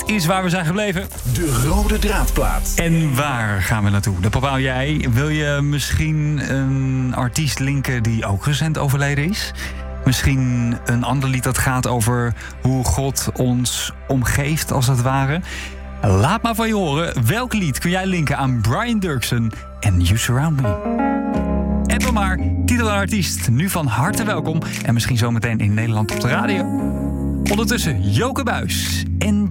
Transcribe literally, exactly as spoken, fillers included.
is waar we zijn gebleven. De rode draadplaat. En waar gaan we naartoe? Dat bepaal jij. Wil je misschien een artiest linken die ook recent overleden is? Misschien een ander lied dat gaat over hoe God ons omgeeft, als het ware? Laat maar van je horen. Welk lied kun jij linken aan Brian Dirksen en You Surround Me? En dan maar, titel en artiest. Nu van harte welkom. En misschien zometeen in Nederland op de radio. Ondertussen Joke Buijs en